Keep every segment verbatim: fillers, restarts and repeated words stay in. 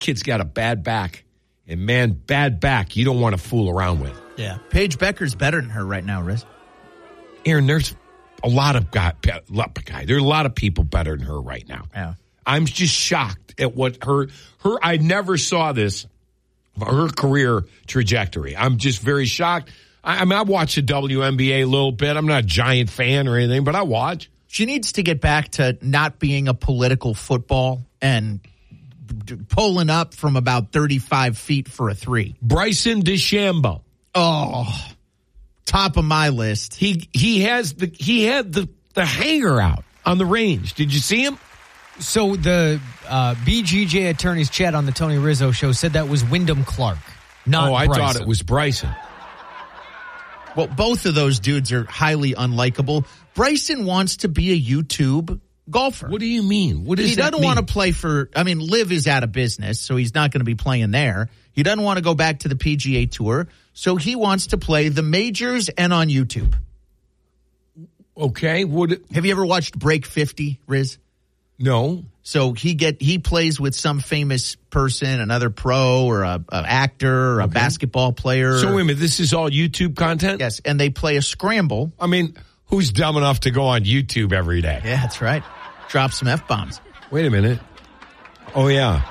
Kid's got a bad back. And, man, bad back you don't want to fool around with. Yeah. Paige Becker's better than her right now, Riz. Aaron, there's a lot of guy, guy. There are a lot of people better than her right now. Yeah. I'm just shocked at what her, her, I never saw this, her career trajectory. I'm just very shocked. I, I mean, I watch the W N B A a little bit. I'm not a giant fan or anything, but I watch. She needs to get back to not being a political football and pulling up from about thirty-five feet for a three. Bryson DeChambeau. Oh, top of my list. He he has the he had the, the hanger out on the range. Did you see him? So the uh, B G J attorneys chat on the Tony Rizzo show said that was Wyndham Clark, not Oh, I Bryson. thought it was Bryson. Well, both of those dudes are highly unlikable. Bryson wants to be a YouTube golfer. What do you mean? What does he that doesn't mean? want to play for, I mean, Liv is out of business, so he's not going to be playing there. He doesn't want to go back to the P G A Tour, so he wants to play the majors and on YouTube. Okay. Would Have you ever watched Break fifty, Riz? No. So he get he plays with some famous person, another pro or a, a actor or a Okay. basketball player. So wait a minute, this is all YouTube content? Yes, and they play a scramble. I mean, who's dumb enough to go on YouTube every day? Yeah, that's right. Drop some F-bombs. Wait a minute. Oh, yeah.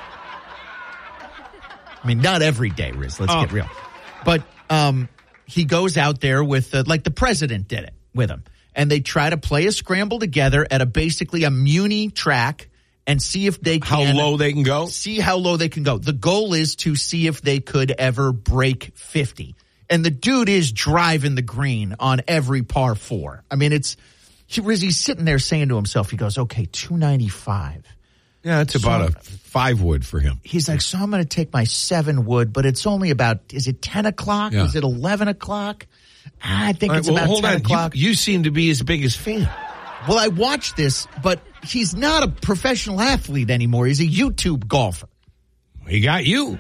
I mean, not every day, Riz. Let's Oh. get real. But um, he goes out there with, uh, like the president did it with him. And they try to play a scramble together at a basically a muni track and see if they How can. low they can go? See how low they can go. The goal is to see if they could ever break fifty. And the dude is driving the green on every par four. I mean, it's, he, Rizzy's sitting there saying to himself, he goes, okay, two ninety-five. Yeah, it's about So- a five wood for him. He's like, so I'm going to take my seven wood, but it's only about, is it ten o'clock? Yeah. Is it eleven o'clock? I think All right, it's well, about hold ten on. o'clock. You, you seem to be his biggest fan. Well, I watched this, but he's not a professional athlete anymore. He's a YouTube golfer. He got you.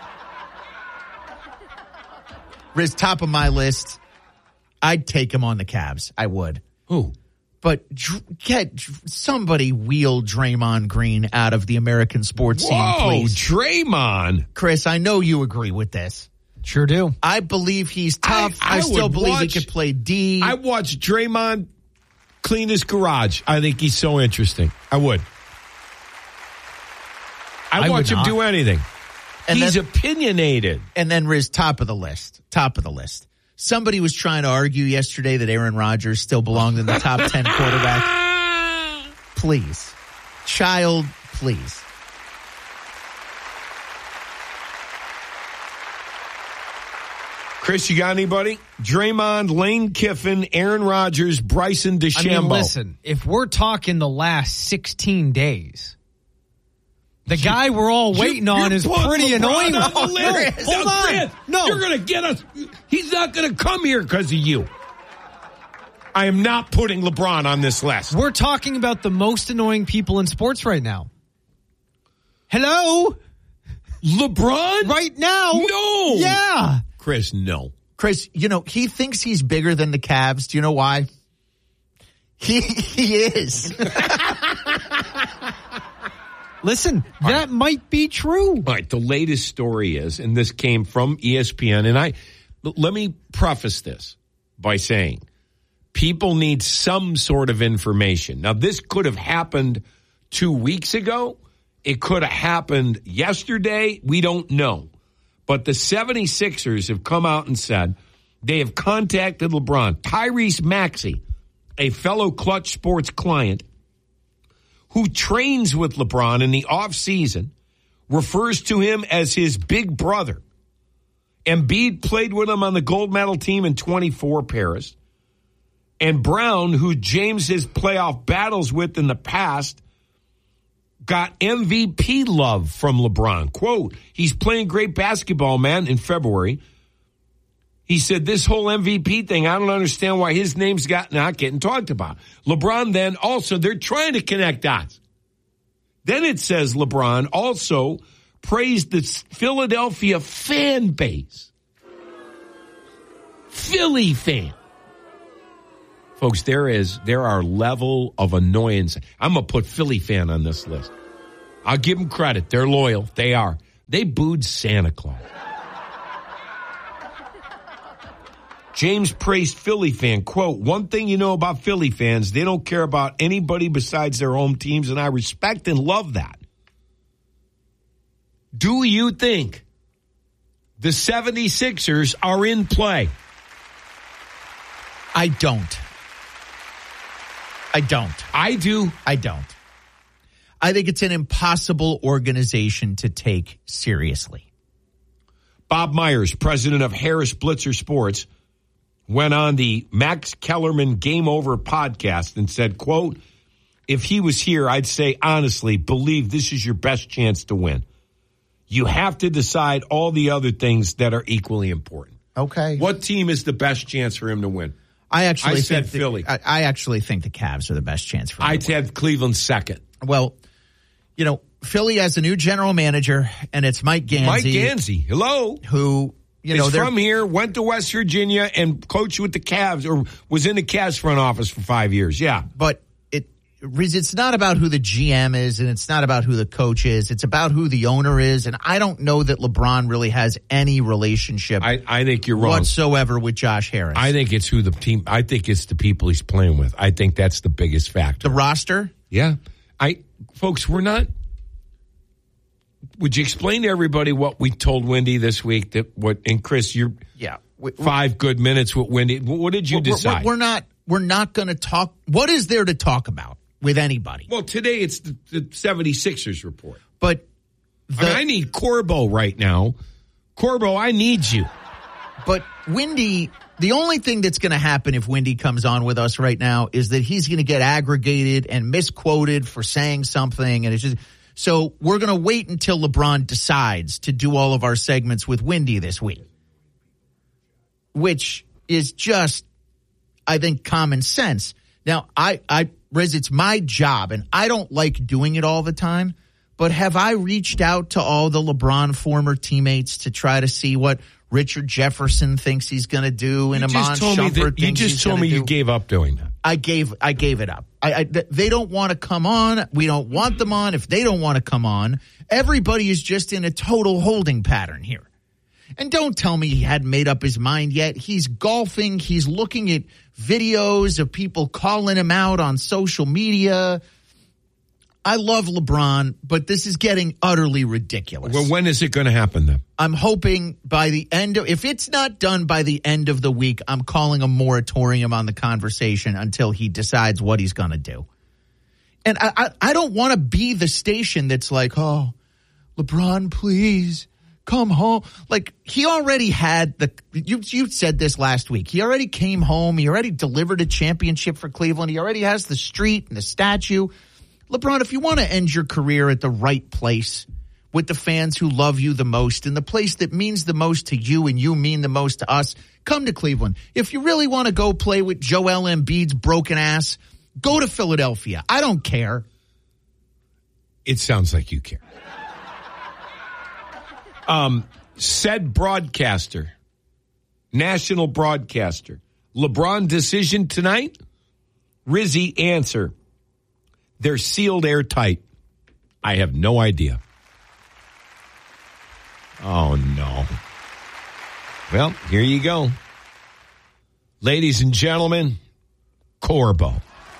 Riz, top of my list. I'd take him on the Cavs. I would. Who? But dr- get dr- somebody wheel Draymond Green out of the American sports scene, Whoa, please. Draymond. Chris, I know you agree with this. Sure do. I believe he's tough. I- I, I still would believe watch- he could play D. I watched Draymond clean his garage. I think he's so interesting. I would. I, I watch would him not. do anything. And he's then- opinionated. And then Riz, top of the list. Top of the list. Somebody was trying to argue yesterday that Aaron Rodgers still belonged in the top ten quarterback. Please. Child, please. Chris, you got anybody? Draymond, Lane Kiffin, Aaron Rodgers, Bryson DeChambeau. I mean, listen, if we're talking the last sixteen days, the guy we're all waiting You- on you're is putting pretty LeBron annoying. on the No, list. hold Now, on. Chris, No. You're going to get us. He's not going to come here because of you. I am not putting LeBron on this list. We're talking about the most annoying people in sports right now. Hello? LeBron? Right now? No. Yeah. Chris, no. Chris, you know, he thinks he's bigger than the Cavs. Do you know why? He he is. Listen, that might be true. All right, the latest story is, and this came from E S P N, and I let me preface this by saying people need some sort of information. Now, this could have happened two weeks ago. It could have happened yesterday. We don't know. But the 76ers have come out and said they have contacted LeBron. Tyrese Maxey, a fellow Clutch Sports client who trains with LeBron in the offseason, refers to him as his big brother. Embiid played with him on the gold medal team in twenty-four, Paris. And Brown, who James has playoff battles with in the past, got M V P love from LeBron. Quote, he's playing great basketball, man, in February. He said, this whole M V P thing, I don't understand why his name's got not getting talked about. LeBron then also, they're trying to connect dots. Then it says LeBron also praised the Philadelphia fan base. Philly fan. Folks, there is, there are level of annoyance. I'm going to put Philly fan on this list. I'll give them credit. They're loyal. They are. They booed Santa Claus. James praised Philly fan, quote, one thing you know about Philly fans, they don't care about anybody besides their home teams, and I respect and love that. Do you think the seventy-sixers are in play? I don't. I don't. I do. I don't. I think it's an impossible organization to take seriously. Bob Myers, president of Harris Blitzer Sports, went on the Max Kellerman Game Over podcast and said, quote, if he was here, I'd say, honestly, believe this is your best chance to win. You have to decide all the other things that are equally important. Okay. What team is the best chance for him to win? I actually I think said the, Philly. I, I actually think the Cavs are the best chance for him. I'd have Cleveland second. Well, you know, Philly has a new general manager, and it's Mike Gansey. Mike Gansey, hello. Who, you know, is from here, went to West Virginia, and coached with the Cavs, or was in the Cavs front office for five years. Yeah. But it it's not about who the G M is, and it's not about who the coach is. It's about who the owner is, and I don't know that LeBron really has any relationship I, I think you're wrong. whatsoever with Josh Harris. I think it's who the team, I think it's the people he's playing with. I think that's the biggest factor. The roster? Yeah. I, folks, we're not. Would you explain to everybody what we told Wendy this week? That what and Chris, you're yeah, we, five good minutes with Wendy. What did you we're, decide? We're, we're not. We're not going to talk. What is there to talk about with anybody? Well, today it's the, the seventy-sixers report. But the, I, mean, I need Corbo right now. Corbo, I need you. But Wendy, the only thing that's going to happen if Wendy comes on with us right now is that he's going to get aggregated and misquoted for saying something, and it's just. So we're going to wait until LeBron decides to do all of our segments with Wendy this week, which is just, I think, common sense. Now, I, I, Riz, it's my job, and I don't like doing it all the time, but have I reached out to all the LeBron former teammates to try to see what Richard Jefferson thinks he's going to do and Iman Shumpert thinks You just told me you gave up doing that. I gave I gave it up. I, I they don't want to come on. We don't want them on. If they don't want to come on, everybody is just in a total holding pattern here. And don't tell me he hadn't made up his mind yet. He's golfing. He's looking at videos of people calling him out on social media. I love LeBron, but this is getting utterly ridiculous. Well, when is it going to happen then? I'm hoping by the end of, if it's not done by the end of the week, I'm calling a moratorium on the conversation until he decides what he's going to do. And I, I, I don't want to be the station that's like, oh, LeBron, please come home. Like, he already had the, you, you said this last week. He already came home. He already delivered a championship for Cleveland. He already has the street and the statue. LeBron, if you want to end your career at the right place with the fans who love you the most and the place that means the most to you and you mean the most to us, come to Cleveland. If you really want to go play with Joel Embiid's broken ass, go to Philadelphia. I don't care. It sounds like you care. Um, said broadcaster, national broadcaster, LeBron decision tonight? Rizzy answer. They're sealed airtight. I have no idea. Oh, no. Well, here you go. Ladies and gentlemen, Corbo.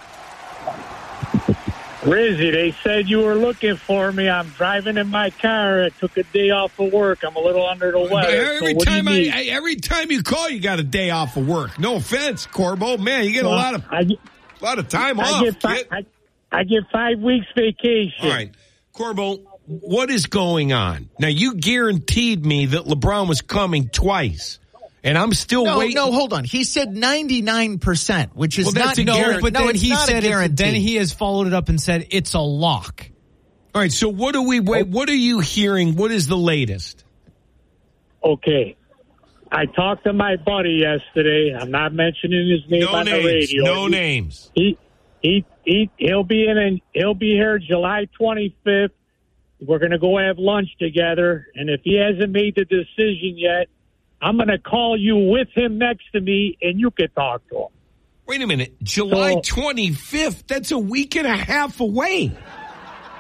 Rizzy, they said you were looking for me. I'm driving in my car. I took a day off of work. I'm a little under the weather. Every so time I, I, every time you call, you got a day off of work. No offense, Corbo. Man, you get well, a lot of I, a lot of time I off. Get fi- I, I get five weeks vacation. All right. Corbo, what is going on? Now, you guaranteed me that LeBron was coming twice, and I'm still no, waiting. No, hold on. He said ninety-nine percent, which is well, not a no, guarantee. But no, then it's he not said a guarantee. Then he has followed it up and said it's a lock. All right, so what are we wait, what are you hearing? What is the latest? Okay. I talked to my buddy yesterday. I'm not mentioning his name no on names, the radio. No he, names. He he he he'll be in and he'll be here July twenty-fifth. We're going to go have lunch together, and if he hasn't made the decision yet, I'm going to call you with him next to me, and you can talk to him. Wait a minute. July so, twenty-fifth? That's a week and a half away.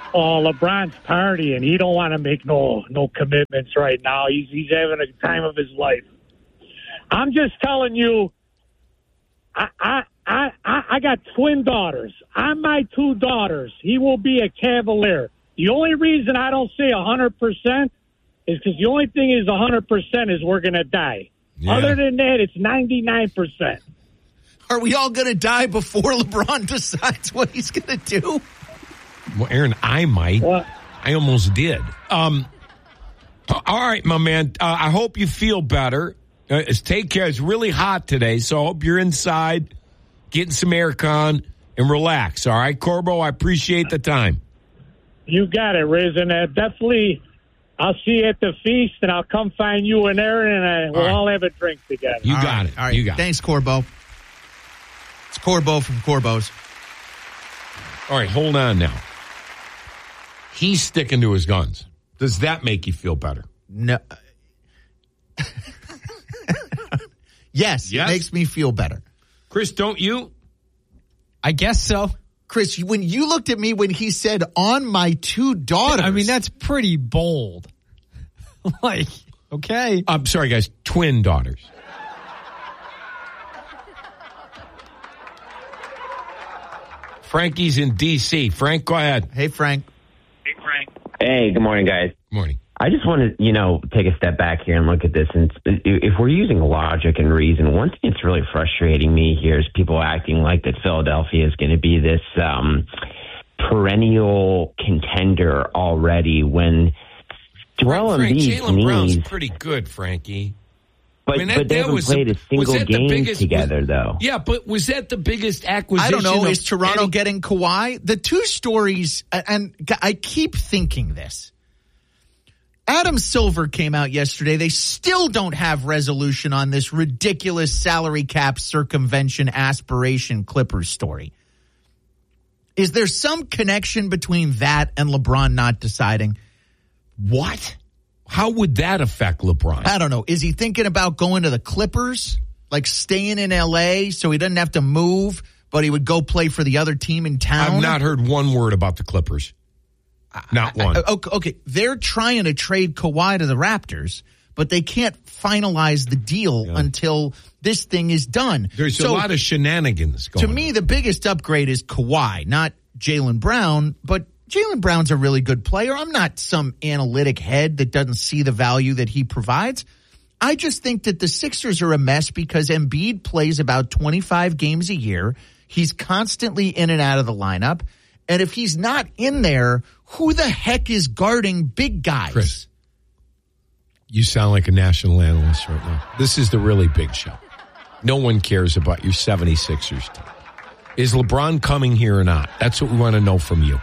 Oh, LeBron's partying. He don't want to make no no commitments right now. He's he's having a time of his life. I'm just telling you, I I I, I got twin daughters. On my two daughters, he will be a Cavalier. The only reason I don't say one hundred percent is because the only thing is one hundred percent is we're going to die. Yeah. Other than that, it's ninety-nine percent. Are we all going to die before LeBron decides what he's going to do? Well, Aaron, I might. What? I almost did. Um, all right, my man. Uh, I hope you feel better. Uh, take care. It's really hot today, so I hope you're inside, getting some air con, and relax. All right, Corbo, I appreciate the time. You got it, Riz. And uh, definitely, I'll see you at the feast, and I'll come find you and Aaron, and uh, we'll all, right. all have a drink together. You all got right. it. All right. You got Thanks, it. Corbo. It's Corbo from Corbo's. All right, hold on now. He's sticking to his guns. Does that make you feel better? No. yes, yes, it makes me feel better. Chris, don't you? I guess so. Chris, when you looked at me when he said, on my two daughters. I mean, that's pretty bold. Like, okay. I'm sorry, guys. Twin daughters. Frankie's in D C Frank, go ahead. Hey, Frank. Hey, Frank. Hey, good morning, guys. Good morning. I just want to, you know, take a step back here and look at this. And if we're using logic and reason, one thing that's really frustrating me here is people acting like that Philadelphia is going to be this um, perennial contender already when Joel Frank, Embiid's Jaylen knees. Brown's pretty good, Frankie. But, I mean, that, but they that haven't was played the, a single game biggest, together, was, though. Yeah, but was that the biggest acquisition? I don't know. Of Is Toronto any- getting Kawhi? The two stories, and I keep thinking this. Adam Silver came out yesterday. They still don't have resolution on this ridiculous salary cap circumvention aspiration Clippers story. Is there some connection between that and LeBron not deciding? What? How would that affect LeBron? I don't know. Is he thinking about going to the Clippers? Like staying in L A so he doesn't have to move, but he would go play for the other team in town? I've not heard one word about the Clippers. Not one. I, I, okay, okay, they're trying to trade Kawhi to the Raptors, but they can't finalize the deal yeah. until this thing is done. There's so, a lot of shenanigans going on. To me, the biggest upgrade is Kawhi, not Jaylen Brown, but Jaylen Brown's a really good player. I'm not some analytic head that doesn't see the value that he provides. I just think that the Sixers are a mess because Embiid plays about twenty-five games a year. He's constantly in and out of the lineup. And if he's not in there, who the heck is guarding big guys? Chris, you sound like a national analyst right now. This is the really big show. No one cares about your seventy-sixers team. Is LeBron coming here or not? That's what we want to know from you.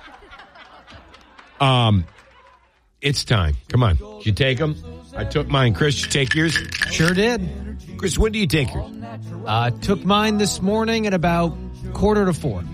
Um, it's time. Come on. Did you take them? I took mine. Chris, you take yours? Sure did. Chris, when do you take yours? Uh, took mine this morning at about quarter to four.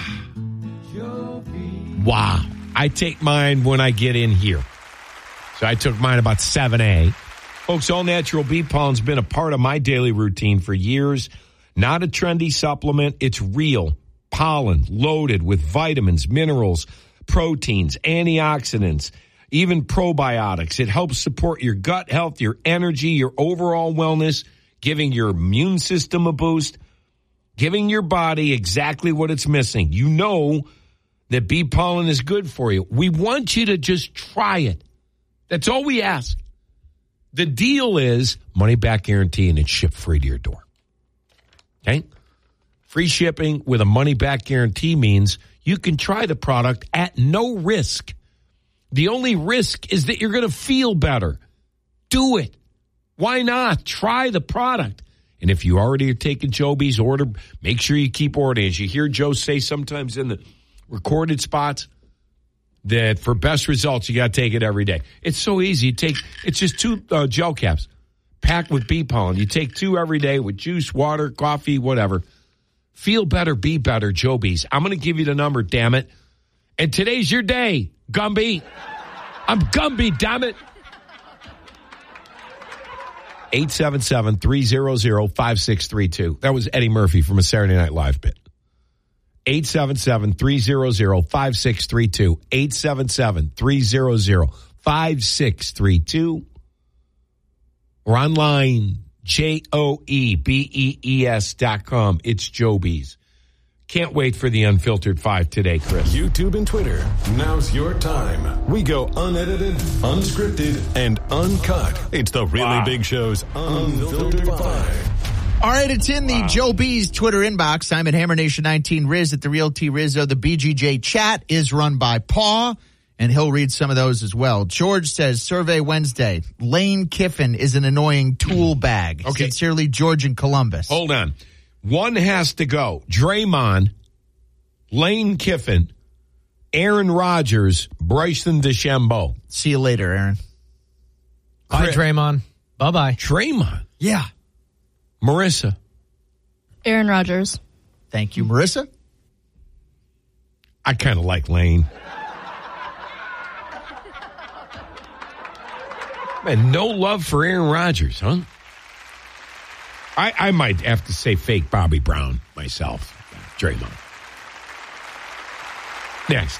Wow. I take mine when I get in here. So I took mine about seven A. Folks, All Natural Bee Pollen's been a part of my daily routine for years. Not a trendy supplement. It's real pollen loaded with vitamins, minerals, proteins, antioxidants, even probiotics. It helps support your gut health, your energy, your overall wellness, giving your immune system a boost, giving your body exactly what it's missing. You know that bee pollen is good for you. We want you to just try it. That's all we ask. The deal is money back guarantee and it's shipped free to your door. Okay? Free shipping with a money back guarantee means you can try the product at no risk. The only risk is that you're going to feel better. Do it. Why not? Try the product. And if you already are taking Joby's order, make sure you keep ordering. As you hear Joe say sometimes in the recorded spots that for best results, you got to take it every day. It's so easy. You take, it's just two uh, gel caps packed with bee pollen. You take two every day with juice, water, coffee, whatever. Feel better, be better, Joby's. I'm going to give you the number, damn it. And today's your day, Gumby. I'm Gumby, damn it. eight seven seven, three hundred, five six three two. That was Eddie Murphy from a Saturday Night Live bit. eight seven seven, three hundred, five six three two. eight seven seven, three hundred, five six three two. Or online, J O E B E E S dot com. It's Joe B's. Can't wait for the Unfiltered Five today, Chris. YouTube and Twitter. Now's your time. We go unedited, unscripted, and uncut. It's the Really wow. Big Show's Unfiltered Five. All right, it's in the wow. Joe B's Twitter inbox. I'm at Hammer Nation nineteen Riz at the Real T Rizzo. The B G J chat is run by Paul, and he'll read some of those as well. George says, Survey Wednesday, Lane Kiffin is an annoying tool bag. Okay. Sincerely, George in Columbus. Hold on. One has to go. Draymond, Lane Kiffin, Aaron Rodgers, Bryson DeChambeau. See you later, Aaron. Bye, Draymond. Bye-bye. Draymond. Yeah. Marissa. Aaron Rodgers. Thank you, Marissa. I kind of like Lane. Man, no love for Aaron Rodgers, huh? I, I might have to say fake Bobby Brown myself. Draymond. Next.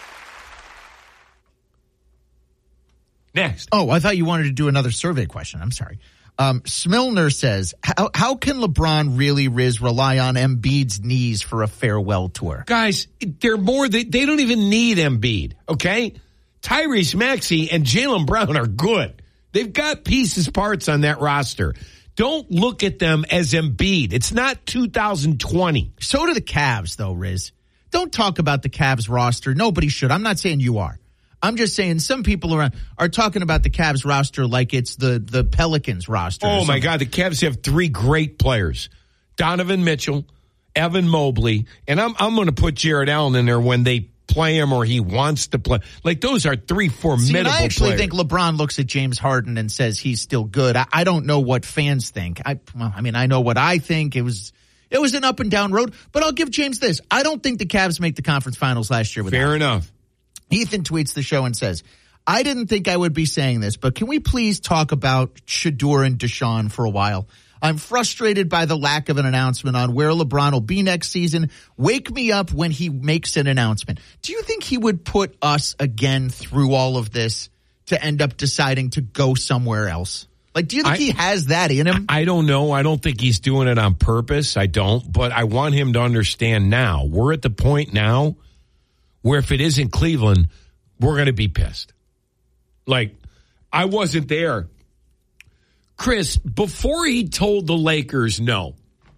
Next. Oh, I thought you wanted to do another survey question. I'm sorry. Um, Smilner says, how, how can LeBron really, Riz, rely on Embiid's knees for a farewell tour? Guys, they're more, they, they don't even need Embiid, okay? Tyrese Maxey and Jaylen Brown are good. They've got pieces, parts on that roster. Don't look at them as Embiid. It's not two thousand twenty. So do the Cavs, though, Riz. Don't talk about the Cavs roster. Nobody should. I'm not saying you are. I'm just saying some people around are talking about the Cavs roster like it's the, the Pelicans roster. Oh, my God. The Cavs have three great players. Donovan Mitchell, Evan Mobley, and I'm I'm going to put Jared Allen in there when they play him or he wants to play. Like, those are three formidable players. See, I actually think LeBron looks at James Harden and says he's still good. I, I don't know what fans think. I well, I mean, I know what I think. It was it was an up and down road, but I'll give James this. I don't think the Cavs make the conference finals last year without Fair him. enough. Ethan tweets the show and says, I didn't think I would be saying this, but can we please talk about Shedeur and Deshaun for a while? I'm frustrated by the lack of an announcement on where LeBron will be next season. Wake me up when he makes an announcement. Do you think he would put us again through all of this to end up deciding to go somewhere else? Like, do you think I, he has that in him? I don't know. I don't think he's doing it on purpose. I don't. But I want him to understand now. We're at the point now where if it isn't Cleveland, we're going to be pissed. Like, I wasn't there. Chris, before he told the Lakers no,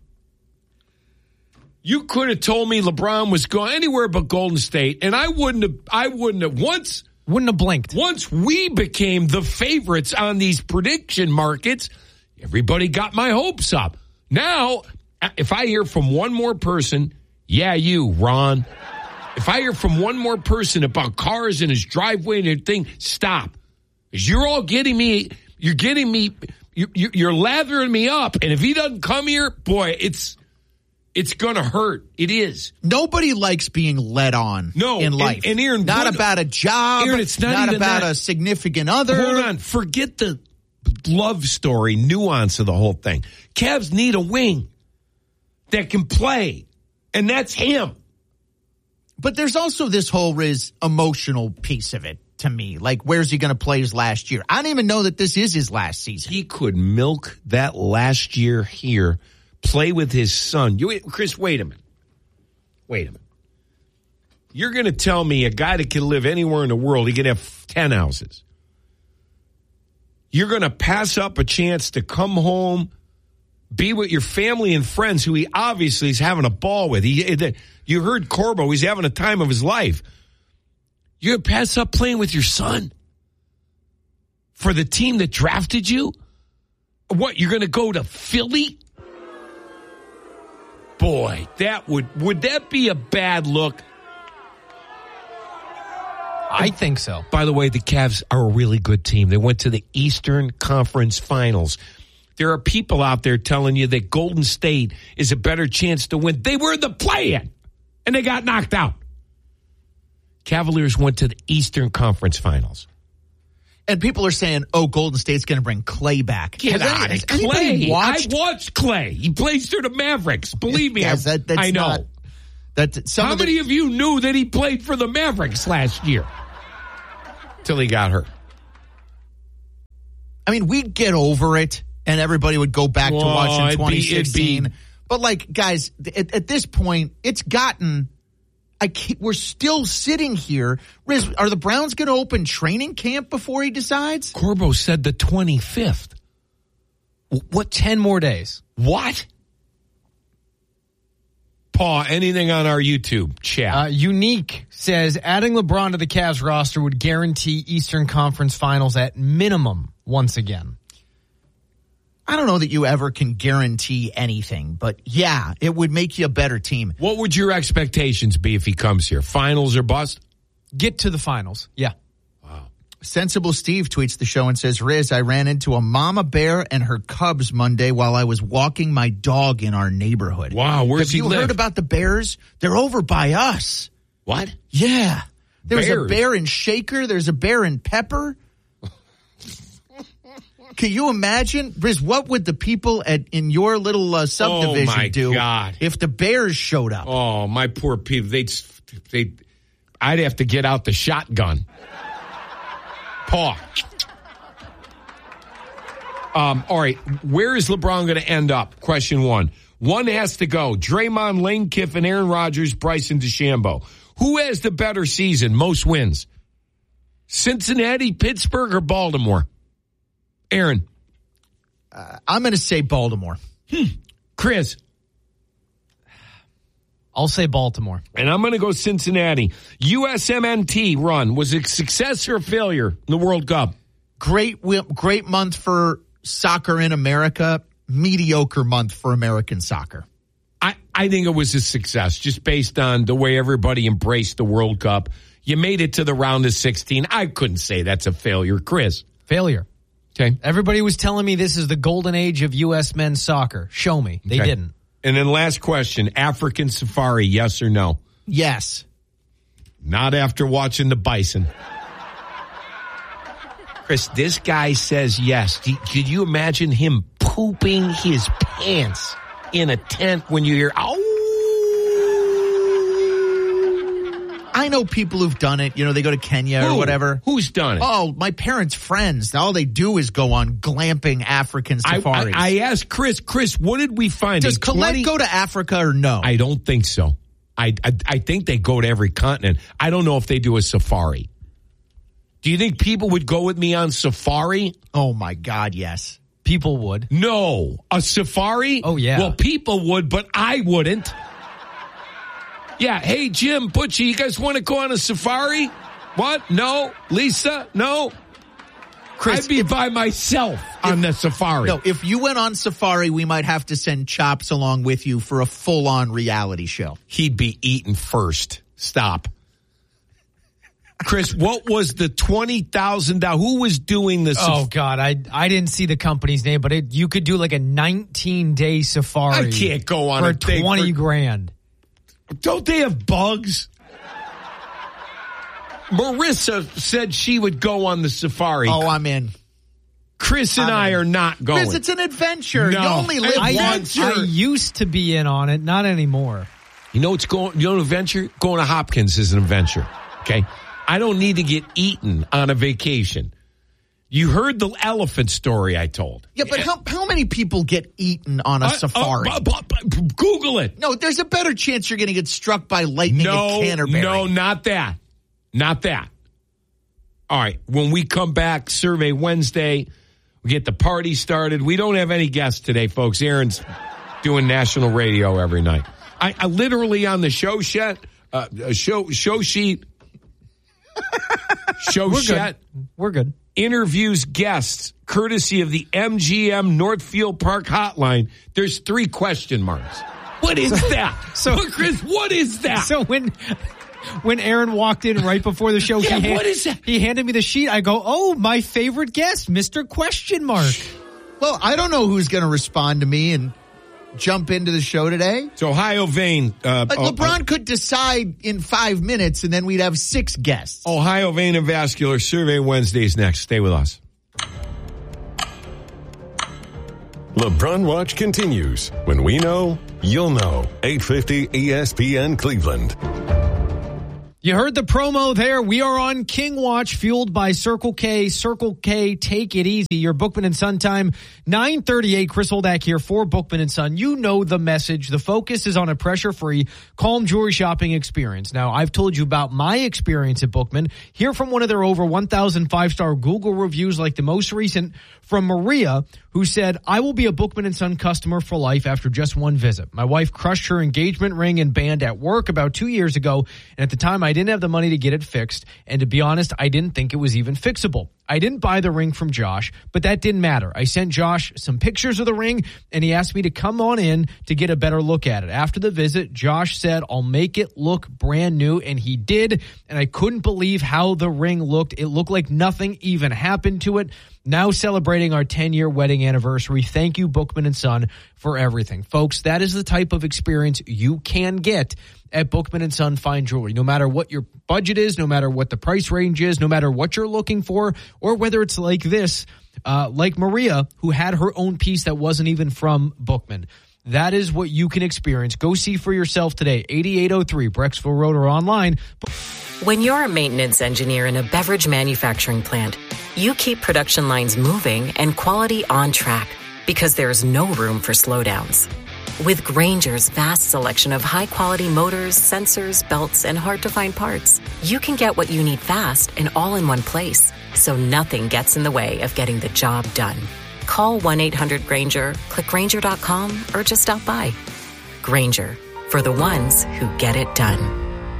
you could have told me LeBron was going anywhere but Golden State, and I wouldn't have, I wouldn't have, once, wouldn't have blinked. Once we became the favorites on these prediction markets, everybody got my hopes up. Now, if I hear from one more person, yeah, you, Ron. If I hear from one more person about cars in his driveway and everything, stop. Because you're all getting me, you're getting me, you, you, you're lathering me up. And if he doesn't come here, boy, it's it's going to hurt. It is. Nobody likes being led on no, in life. And, and Aaron, not what, about a job, Aaron, it's not, not even about that. a significant other. Hold on. Forget the love story, nuance of the whole thing. Cavs need a wing that can play, and that's him. But there's also this whole Riz emotional piece of it to me. Like, where's he going to play his last year? I don't even know that this is his last season. He could milk that last year here, play with his son. You, Chris, wait a minute. Wait a minute. You're going to tell me a guy that can live anywhere in the world, he can have ten houses. You're going to pass up a chance to come home, be with your family and friends who he obviously is having a ball with. He, you heard Corbo, he's having a time of his life. You're going to pass up playing with your son for the team that drafted you? What, you're going to go to Philly? Boy, that would, would that be a bad look? I think so. By the way, the Cavs are a really good team. They went to the Eastern Conference Finals. There are people out there telling you that Golden State is a better chance to win. They were in the play-in, and they got knocked out. Cavaliers went to the Eastern Conference Finals. And people are saying, oh, Golden State's going to bring Clay back. Get out of Clay. Watched? I watched Clay. He plays for the Mavericks. Believe me, yes, that, that's I know. Not, That some How of the, many of you knew that he played for the Mavericks last year? Till he got hurt. I mean, we'd get over it, and everybody would go back Well, to watching it'd be- twenty it'd sixteen. be- But, like, guys, at, at this point, it's gotten... I can't, we're still sitting here. Riz, are the Browns going to open training camp before he decides? Corbo said the twenty-fifth. What, ten more days? What? Paul, anything on our YouTube chat? Uh, Unique says adding LeBron to the Cavs roster would guarantee Eastern Conference Finals at minimum once again. I don't know that you ever can guarantee anything, but yeah, it would make you a better team. What would your expectations be if he comes here? Finals or bust? Get to the finals. Yeah. Sensible Steve tweets the show and says, Riz, I ran into a mama bear and her cubs Monday while I was walking my dog in our neighborhood. Wow, where's Have he you live? heard about the bears? They're over by us. What? Yeah. There's Bears? a bear in Shaker. There's a bear in Pepper. Can you imagine, Riz, what would the people at in your little uh, subdivision Oh, my do God. if the bears showed up? Oh, my poor people. They'd, they'd, I'd have to get out the shotgun. Paul. Um, all right, where is LeBron going to end up? Question one. One has to go. Draymond, Lane Kiffin, Aaron Rodgers, Bryson DeChambeau. Who has the better season, most wins? Cincinnati, Pittsburgh, or Baltimore? Aaron. Uh, I'm going to say Baltimore. Hmm. Chris. I'll say Baltimore. And I'm going to go Cincinnati. U S M N T run. Was it success or a failure in the World Cup? Great, great month for soccer in America. Mediocre month for American soccer. I, I think it was a success just based on the way everybody embraced the World Cup. You made it to the round of sixteen. I couldn't say that's a failure. Chris. Failure. Okay. Everybody was telling me this is the golden age of U S men's soccer. Show me. They Okay. didn't. And then last question, African safari, yes or no? Yes. Not after watching the bison. Chris, this guy says yes. Could you imagine him pooping his pants in a tent when you hear, oh? I know people who've done it. You know, they go to Kenya Who? or whatever. Who's done it? Oh, my parents' friends. All they do is go on glamping African I, safaris. I, I asked Chris, Chris, what did we find? Does A Colette twenty go to Africa or no? I don't think so. I, I I think they go to every continent. I don't know if they do a safari. Do you think people would go with me on safari? Oh, my God, yes. People would. No. A safari? Oh, yeah. Well, people would, but I wouldn't. Yeah. Hey, Jim, Butchie, you guys want to go on a safari? What? No? Lisa? No? Chris, I'd be if- by myself on the safari. No, if you went on safari, we might have to send Chops along with you for a full-on reality show. He'd be eaten first. Stop. Chris, what was the twenty thousand dollars? Who was doing this? Oh, God. I I didn't see the company's name, but it, you could do like a nineteen-day safari. I can't go on for a thing twenty for- grand. Don't they have bugs? Marissa said she would go on the safari. Oh, I'm in. Chris and I'm I in. are not going. Chris, it's an adventure. No. You only live I, once. I used to be in on it, not anymore. You know what's going? You know, an adventure going to Hopkins is an adventure. Okay, I don't need to get eaten on a vacation. You heard the elephant story I told. Yeah, but how how many people get eaten on a Uh, safari? uh, bu- bu- bu- Google it. no, there's a better chance you're going to get struck by lightning No, at Canterbury. no, not that. Not that. All right. When we come back, Survey Wednesday, we get the party started. We don't have any guests today, folks. Aaron's doing national radio every night. I, I literally on the show sheet, uh, show show sheet, show We're sheet good. We're good. interviews guests courtesy of the M G M Northfield Park Hotline. There's three question marks. What is that? So- so, Chris, what is that? So when when Aaron walked in right before the show, Yeah, he, hand- what is that? he handed me the sheet. I go, oh, my favorite guest, Mister Question Mark. Well, I don't know who's going to respond to me and jump into the show today. It's Ohio Vein. Uh, But LeBron could decide in five minutes, and then we'd have six guests. Ohio Vein and Vascular Survey Wednesdays next. Stay with us. LeBron Watch continues. When we know, you'll know. eight fifty E S P N Cleveland. You heard the promo there. We are on King Watch, fueled by Circle K. Circle K, take it easy. Your Bookman and Son time, nine thirty-eight. Chris Holdak here for Bookman and Son. You know the message. The focus is on a pressure-free, calm jewelry shopping experience. Now, I've told you about my experience at Bookman. Hear from one of their over one thousand five-star Google reviews, like the most recent from Maria, who said, I will be a Bookman and Son customer for life after just one visit. My wife crushed her engagement ring and band at work about two years ago, and at the time I didn't have the money to get it fixed, and to be honest, I didn't think it was even fixable. I didn't buy the ring from Josh, but that didn't matter. I sent Josh some pictures of the ring, and he asked me to come on in to get a better look at it. After the visit, Josh said, I'll make it look brand new, and he did, and I couldn't believe how the ring looked. It looked like nothing even happened to it. Now celebrating our ten-year wedding anniversary. Thank you, Bookman and Son, for everything. Folks, that is the type of experience you can get at Bookman and Son Fine Jewelry. No matter what your budget is, no matter what the price range is, no matter what you're looking for, or whether it's like this, uh, like Maria, who had her own piece that wasn't even from Bookman. That is what you can experience. Go see for yourself today. eighty-eight oh three Brecksville Road or online. When you're a maintenance engineer in a beverage manufacturing plant, you keep production lines moving and quality on track because there's no room for slowdowns. With Grainger's vast selection of high-quality motors, sensors, belts, and hard-to-find parts, you can get what you need fast and all in one place, so nothing gets in the way of getting the job done. Call one eight hundred Grainger, click Grainger dot com, or just stop by. Grainger, for the ones who get it done.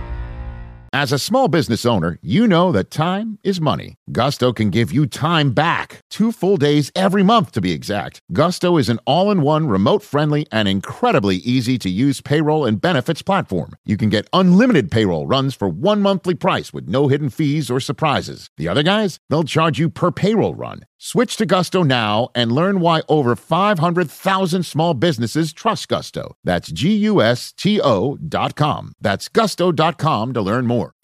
As a small business owner, you know that time is money. Gusto can give you time back. Two full days every month, to be exact. Gusto is an all-in-one, remote-friendly, and incredibly easy-to-use payroll and benefits platform. You can get unlimited payroll runs for one monthly price with no hidden fees or surprises. The other guys, they'll charge you per payroll run. Switch to Gusto now and learn why over five hundred thousand small businesses trust Gusto. That's G U S T O dot com. That's gusto dot com to learn more.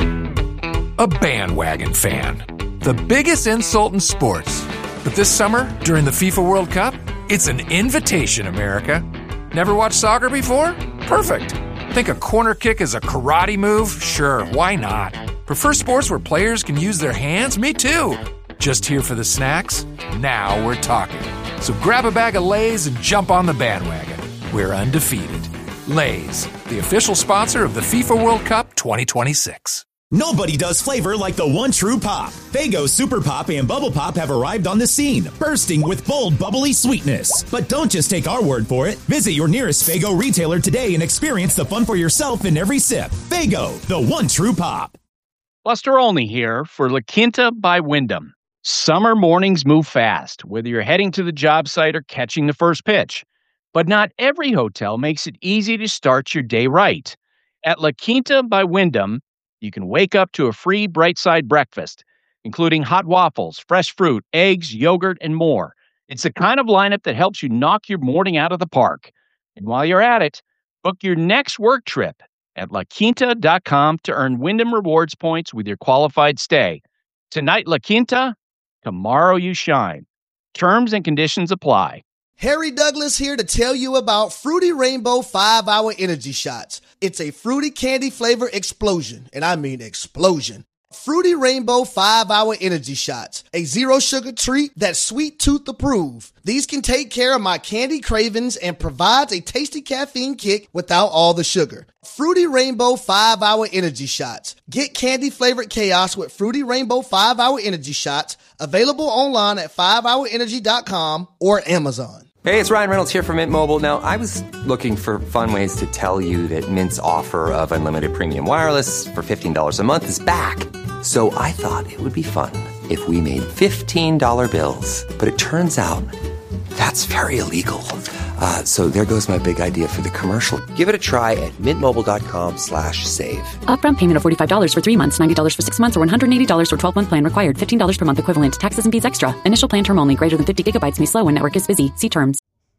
A bandwagon fan. The biggest insult in sports. But this summer, during the FIFA World Cup, it's an invitation, America. Never watched soccer before? Perfect. Think a corner kick is a karate move? Sure, why not? Prefer sports where players can use their hands? Me too. Just here for the snacks? Now we're talking. So grab a bag of Lay's and jump on the bandwagon. We're undefeated. Lay's, the official sponsor of the FIFA World Cup twenty twenty-six. Nobody does flavor like the one true pop. Faygo Super Pop and Bubble Pop have arrived on the scene, bursting with bold, bubbly sweetness. But don't just take our word for it. Visit your nearest Faygo retailer today and experience the fun for yourself in every sip. Faygo, the one true pop. Buster Olney here for La Quinta by Wyndham. Summer mornings move fast, whether you're heading to the job site or catching the first pitch. But not every hotel makes it easy to start your day right. At La Quinta by Wyndham, you can wake up to a free Bright Side breakfast, including hot waffles, fresh fruit, eggs, yogurt, and more. It's the kind of lineup that helps you knock your morning out of the park. And while you're at it, book your next work trip at la quinta dot com to earn Wyndham Rewards points with your qualified stay. Tonight, La Quinta, tomorrow you shine. Terms and conditions apply. Harry Douglas here to tell you about Fruity Rainbow five hour Energy Shots. It's a fruity candy flavor explosion, and I mean explosion. Fruity Rainbow five hour Energy Shots, a zero sugar treat that's sweet tooth approved. These can take care of my candy cravings and provides a tasty caffeine kick without all the sugar. Fruity Rainbow five hour Energy Shots. Get candy flavored chaos with Fruity Rainbow five hour Energy Shots, available online at five hour energy dot com or Amazon. Hey, it's Ryan Reynolds here from Mint Mobile. Now, I was looking for fun ways to tell you that Mint's offer of unlimited premium wireless for fifteen dollars a month is back. So I thought it would be fun if we made fifteen dollar bills. But it turns out that's very illegal. Uh, so there goes my big idea for the commercial. Give it a try at mintmobile.com slash save. Upfront payment of forty-five dollars for three months, ninety dollars for six months, or one hundred eighty dollars for twelve-month plan required. fifteen dollars per month equivalent. Taxes and fees extra. Initial plan term only. Greater than fifty gigabytes may slow when network is busy. See terms.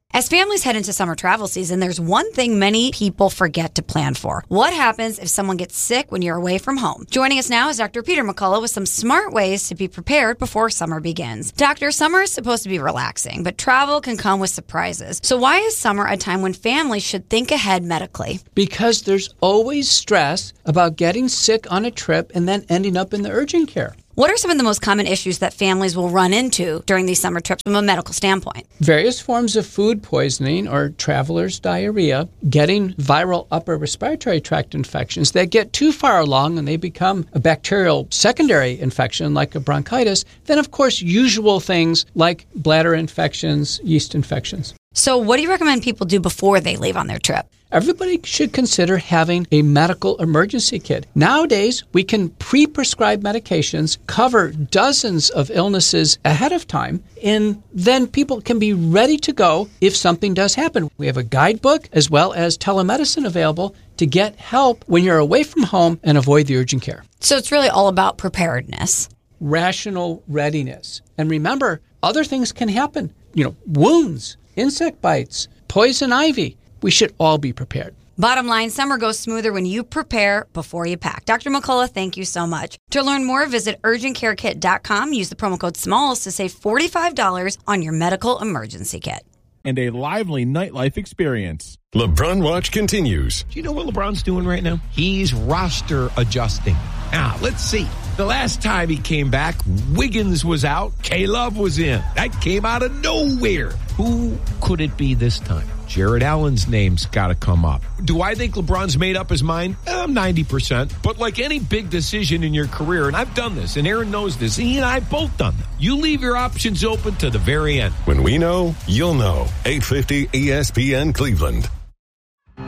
As families head into summer travel season, there's one thing many people forget to plan for. What happens if someone gets sick when you're away from home? Joining us now is Doctor Peter McCullough with some smart ways to be prepared before summer begins. Doctor, summer is supposed to be relaxing, but travel can come with surprises. So why is summer a time when families should think ahead medically? Because there's always stress about getting sick on a trip and then ending up in the urgent care. What are some of the most common issues that families will run into during these summer trips from a medical standpoint? Various forms of food poisoning or traveler's diarrhea, getting viral upper respiratory tract infections that get too far along and they become a bacterial secondary infection like a bronchitis. Then, of course, usual things like bladder infections, yeast infections. So what do you recommend people do before they leave on their trip? Everybody should consider having a medical emergency kit. Nowadays, we can pre-prescribe medications, cover dozens of illnesses ahead of time, and then people can be ready to go if something does happen. We have a guidebook as well as telemedicine available to get help when you're away from home and avoid the urgent care. So it's really all about preparedness. Rational readiness. And remember, other things can happen. You know, wounds, insect bites, poison ivy. We should all be prepared. Bottom line, summer goes smoother when you prepare before you pack. Doctor McCullough, thank you so much. To learn more, visit urgent care kit dot com. Use the promo code SMALLS to save forty-five dollars on your medical emergency kit. And a lively nightlife experience. LeBron Watch continues. Do you know what LeBron's doing right now? He's roster adjusting. Now, let's see. The last time he came back, Wiggins was out. K-Love was in. That came out of nowhere. Who could it be this time? Jared Allen's name's got to come up. Do I think LeBron's made up his mind? Eh, ninety percent. But like any big decision in your career, and I've done this, and Aaron knows this, he and I both done that. You leave your options open to the very end. When we know, you'll know. eight fifty E S P N Cleveland.